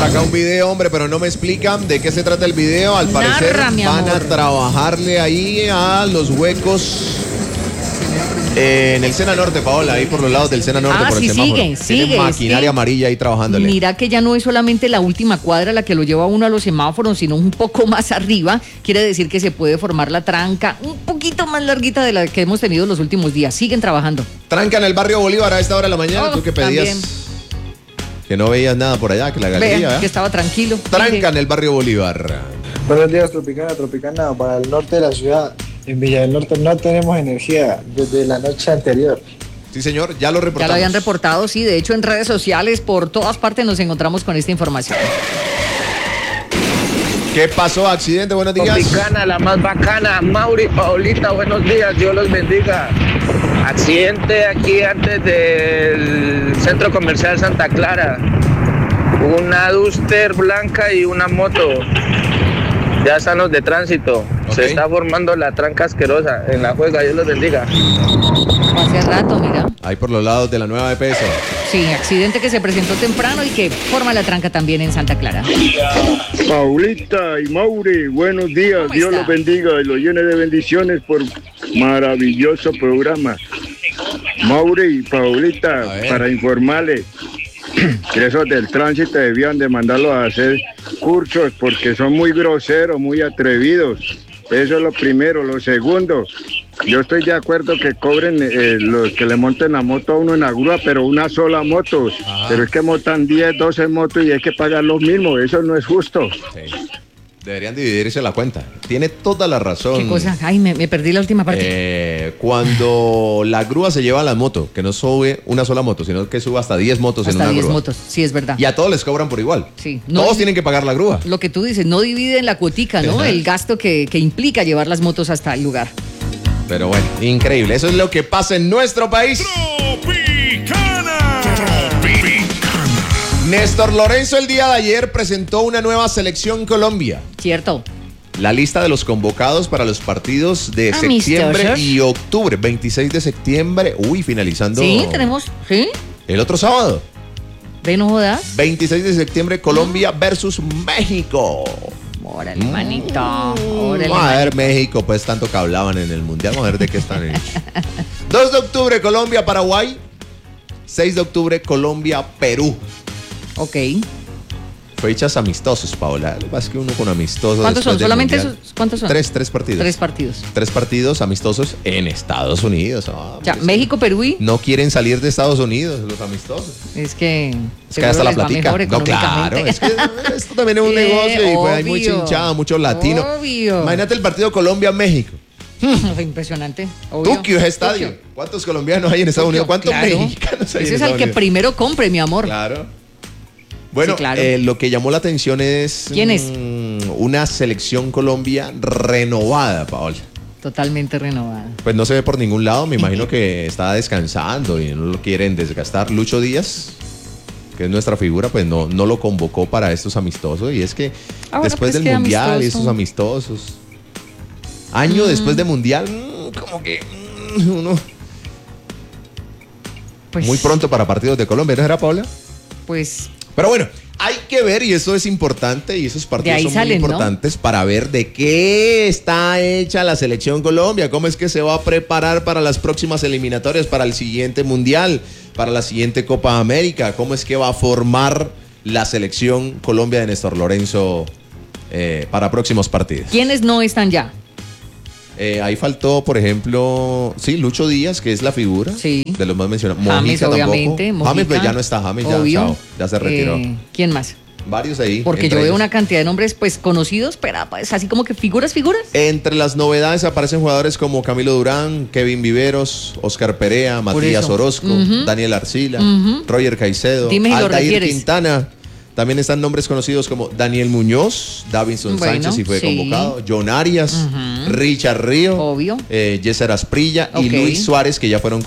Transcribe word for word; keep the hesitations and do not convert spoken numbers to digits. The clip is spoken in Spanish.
por acá un video, hombre, pero no me explican de qué se trata el video. Al parecer Narra, mi van a amor. trabajarle ahí a los huecos eh, en el Sena Norte, Paola, ahí por los lados del Sena Norte, Ah, por sí, el semáforo. sigue, Tienen sigue, maquinaria sí. amarilla ahí trabajándole. Mira que ya no es solamente la última cuadra la que lo lleva uno a los semáforos, sino un poco más arriba. Quiere decir que se puede formar la tranca un poquito más larguita de la que hemos tenido los últimos días. Siguen trabajando. Tranca en el barrio Bolívar a esta hora de la mañana. Oh, ¿Tú qué pedías? también. Que no veías nada por allá, que la galería, Vean ¿verdad? que estaba tranquilo. Tranca Mire. en el barrio Bolívar. Buenos días, Tropicana, Tropicana. Para el norte de la ciudad, en Villa del Norte no tenemos energía desde la noche anterior. Sí, señor, ya lo Ya reportamos. lo habían reportado, sí. De hecho, en redes sociales, por todas partes nos encontramos con esta información. ¿Qué pasó? ¿Accidente? Buenos días. Tropicana, la más bacana. Mauri, Paulita, buenos días, Dios los bendiga. Accidente aquí antes del Centro Comercial Santa Clara. Una Duster blanca y una moto. Ya están los de tránsito. Ok. Se está formando la tranca asquerosa en la juega, Dios los bendiga. Hace rato, mira. Ahí por los lados de la nueva E P S. Sí, accidente que se presentó temprano y que forma la tranca también en Santa Clara. Paulita y Mauri, buenos días, ¿Cómo Dios está? los bendiga y los llene de bendiciones por maravilloso programa. Mauri y Paulita, A ver. para informarles que esos del tránsito debían de mandarlos a hacer cursos porque son muy groseros, muy atrevidos. Eso es lo primero. Lo segundo, yo estoy de acuerdo que cobren eh, los que le monten la moto a uno en la grúa, pero una sola moto. Ajá. Pero es que montan diez, doce motos y hay que pagar lo mismo. Eso no es justo. Sí. Deberían dividirse la cuenta. Tiene toda la razón. ¿Qué cosa? Ay, me, me perdí la última parte. Eh, cuando la grúa se lleva la moto, que no sube una sola moto, sino que sube hasta diez motos en Hasta una diez grúa. motos, sí, es verdad. Y a todos les cobran por igual. Sí. No- Todos tienen que pagar la grúa. Lo que tú dices, no dividen la cuotica, ¿no? Ajá. El gasto que, que implica llevar las motos hasta el lugar. Pero bueno, increíble. Eso es lo que pasa en nuestro país. Tropicana. Tropicana. Néstor Lorenzo el día de ayer presentó una nueva selección Colombia. ¿Cierto? La lista de los convocados para los partidos de Amistosos. septiembre y octubre. veintiséis de septiembre. Uy, finalizando. Sí, tenemos. ¿Sí? El otro sábado. ¿Ve, no jodas? veintiséis de septiembre, Colombia versus México. Órale, manito. Órale, Vamos a ver manito. México, pues tanto que hablaban en el Mundial. Vamos a ver de qué están hechos. dos de octubre, Colombia, Paraguay. seis de octubre, Colombia, Perú. Ok. Fechas amistosos, Paola. Lo que pasa es que uno con amistosos. ¿Cuántos después son? del ¿Solamente Mundial. esos? ¿Cuántos son? Tres, tres partidos. Tres partidos. Tres partidos amistosos en Estados Unidos. Ah, Ya, pues, México, Perú y. No quieren salir de Estados Unidos los amistosos. Es que. Es que hasta la seguro les va platica. mejor No, claro. económicamente. Es que esto también es un Eh, negocio y pues hay mucha obvio. hinchada, mucho latino. Obvio. Imagínate el partido Colombia-México. Impresionante. Obvio. Tokio es estadio. Tokio. ¿Cuántos colombianos hay en Estados Unidos? ¿Cuántos Claro. mexicanos hay en Ese es Estados el que Unidos? primero compre, mi amor. Claro. Bueno, Sí, claro. eh, lo que llamó la atención es ¿Quién es? mm, una selección Colombia renovada, Paola. Totalmente renovada. Pues no se ve por ningún lado, me imagino que está descansando y no lo quieren desgastar. Lucho Díaz, que es nuestra figura, pues no, no lo convocó para estos amistosos. Y es que Ahora, después pues, del qué Mundial y amistoso. estos amistosos, año después del Mundial, mm, como que mm, uno... Pues, Muy pronto para partidos de Colombia, ¿no era, Paola? Pues Pero bueno, hay que ver, y eso es importante, y esos partidos ahí son salen, muy ¿no? importantes para ver de qué está hecha la selección Colombia, cómo es que se va a preparar para las próximas eliminatorias, para el siguiente Mundial, para la siguiente Copa América, cómo es que va a formar la selección Colombia de Néstor Lorenzo eh, para próximos partidos. ¿quiénes no están ya? Eh, ahí faltó, por ejemplo, sí, Lucho Díaz, que es la figura Sí. de los más mencionados. James, Mojica obviamente. tampoco. Mojica, James, pues ya no está, James ya, obvio. chao, ya se retiró. Eh, ¿Quién más? Varios ahí. Porque entre yo veo ellos. una cantidad de nombres pues conocidos, pero pues, así como que figuras, figuras. Entre las novedades aparecen jugadores como Camilo Durán, Kevin Viveros, Oscar Perea, Matías eso. Orozco, Ujú. Daniel Arcila, Ujú. Roger Caicedo, Dime si lo Aldair refieres. Quintana. También están nombres conocidos como Daniel Muñoz, Davinson Bueno, Sánchez, si fue sí. convocado, John Arias, Ujú. Richard Río, Obvio. eh, Yesser Asprilla y Ok. Luis Suárez, que ya fueron